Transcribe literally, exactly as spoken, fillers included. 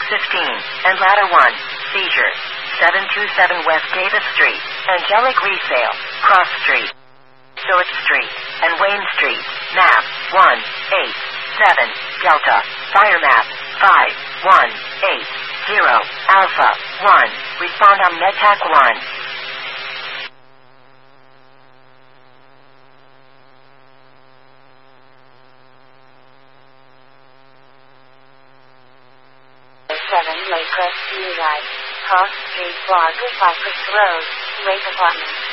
fifteen, and Ladder one, seizure. seven two seven West Davis Street, Angelic Resale, Cross Street, Phillip Street, and Wayne Street, map, one, eight, seven, Delta, fire map, five, one, eight, zero, Alpha, one, respond on MedTac one. seven Lakecrest New Ride, Cross Street, Blog Cypress Road, Lake Apartments.